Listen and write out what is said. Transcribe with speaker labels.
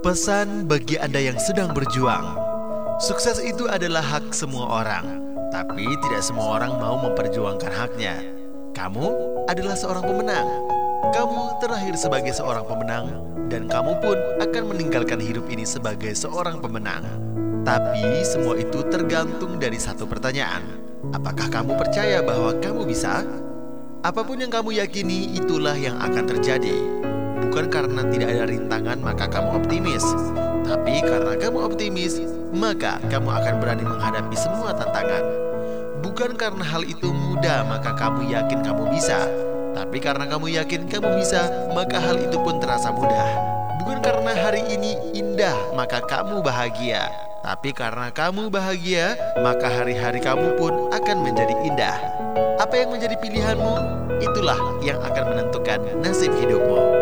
Speaker 1: Pesan bagi Anda yang sedang berjuang. Sukses itu adalah hak semua orang, tapi tidak semua orang mau memperjuangkan haknya. Kamu adalah seorang pemenang. Kamu terlahir sebagai seorang pemenang, dan kamu pun akan meninggalkan hidup ini sebagai seorang pemenang. Tapi semua itu tergantung dari satu pertanyaan. Apakah kamu percaya bahwa kamu bisa? Apapun yang kamu yakini, itulah yang akan terjadi. Bukan karena tidak ada rintangan maka kamu optimis, tapi karena kamu optimis, maka kamu akan berani menghadapi semua tantangan. Bukan karena hal itu mudah maka kamu yakin kamu bisa, tapi karena kamu yakin kamu bisa, maka hal itu pun terasa mudah. Bukan karena hari ini indah maka kamu bahagia, tapi karena kamu bahagia, maka hari-hari kamu pun akan menjadi indah. Apa yang menjadi pilihanmu, itulah yang akan menentukan nasib hidupmu.